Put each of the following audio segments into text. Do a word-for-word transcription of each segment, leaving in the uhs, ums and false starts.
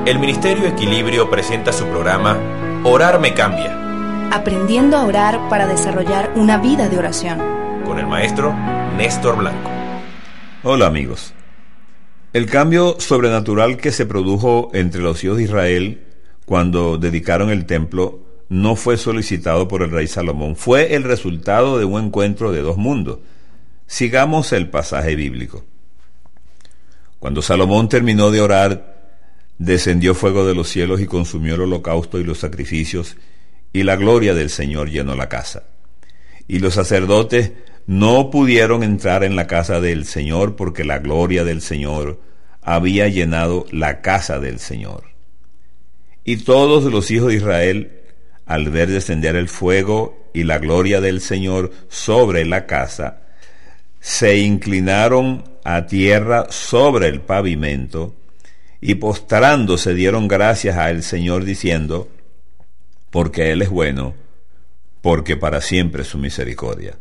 el Ministerio Equilibrio presenta su programa Orar me cambia. Aprendiendo a orar para desarrollar una vida de oración. Con el maestro Néstor Blanco. Hola amigos. El cambio sobrenatural que se produjo entre los hijos de Israel cuando dedicaron el templo no fue solicitado por el rey Salomón. Fue el resultado de un encuentro de dos mundos. Sigamos el pasaje bíblico. Cuando Salomón terminó de orar, descendió fuego de los cielos y consumió el holocausto y los sacrificios, y la gloria del Señor llenó la casa. Y los sacerdotes no pudieron entrar en la casa del Señor porque la gloria del Señor había llenado la casa del Señor. Y todos los hijos de Israel, al ver descender el fuego y la gloria del Señor sobre la casa, se inclinaron a tierra sobre el pavimento y postrándose dieron gracias al Señor diciendo: porque Él es bueno, porque para siempre es su misericordia.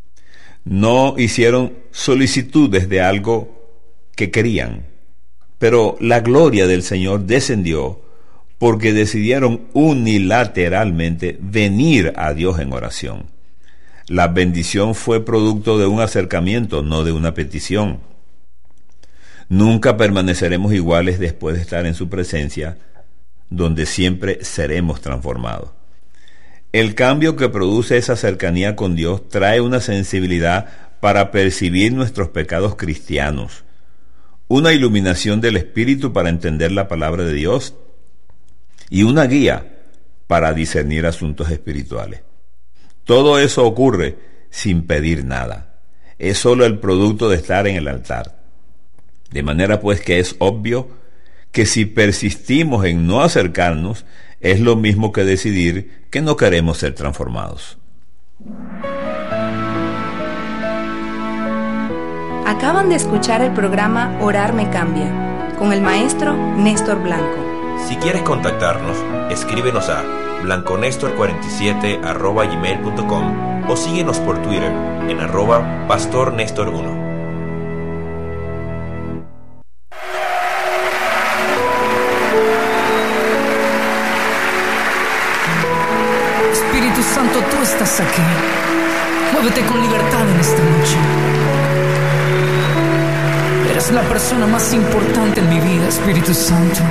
No hicieron solicitudes de algo que querían, pero la gloria del Señor descendió porque decidieron unilateralmente venir a Dios en oración. La bendición fue producto de un acercamiento, no de una petición. Nunca permaneceremos iguales después de estar en su presencia, donde siempre seremos transformados. El cambio que produce esa cercanía con Dios trae una sensibilidad para percibir nuestros pecados cristianos, una iluminación del Espíritu para entender la palabra de Dios y una guía para discernir asuntos espirituales. Todo eso ocurre sin pedir nada. Es solo el producto de estar en el altar. De manera pues que es obvio que si persistimos en no acercarnos, es lo mismo que decidir que no queremos ser transformados. Acaban de escuchar el programa Orar me cambia, con el maestro Néstor Blanco. Si quieres contactarnos, escríbenos a blanconestor cuarenta y siete arroba gmail punto com o síguenos por Twitter en arroba pastornestor uno. Espíritu Santo, tú estás aquí. Muévete con libertad en esta noche. Eres la persona más importante en mi vida, Espíritu Santo.